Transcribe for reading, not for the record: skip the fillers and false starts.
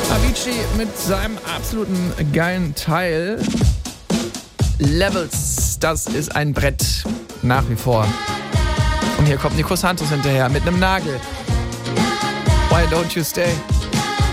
Avicii mit seinem absoluten geilen Teil. Levels, das ist ein Brett. Nach wie vor. Und hier kommt Nico Santos hinterher mit einem Nagel. Why don't you stay?